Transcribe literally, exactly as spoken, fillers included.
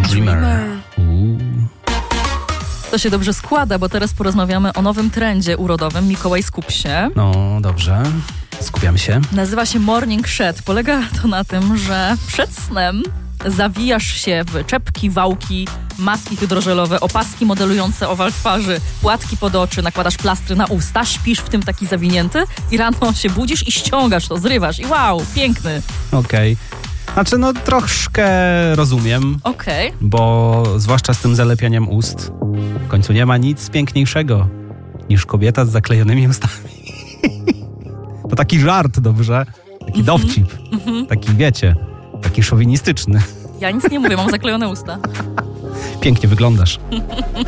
Dreamer. Uuu. To się dobrze składa, bo teraz porozmawiamy o nowym trendzie urodowym. Mikołaj, skup się. No, dobrze. Skupiam się. Nazywa się Morning Shed. Polega to na tym, że przed snem zawijasz się w czepki, wałki, maski hydrożelowe, opaski modelujące owal twarzy, płatki pod oczy, nakładasz plastry na usta, śpisz w tym taki zawinięty i rano się budzisz i ściągasz to, zrywasz i wow, piękny. Okej. Okay. Znaczy, no troszkę rozumiem, Okej. Okay. bo zwłaszcza z tym zalepianiem ust, w końcu nie ma nic piękniejszego niż kobieta z zaklejonymi ustami. To taki żart, dobrze? Taki mm-hmm. dowcip. Mm-hmm. Taki, wiecie, taki szowinistyczny. Ja nic nie mówię, mam zaklejone usta. Pięknie wyglądasz.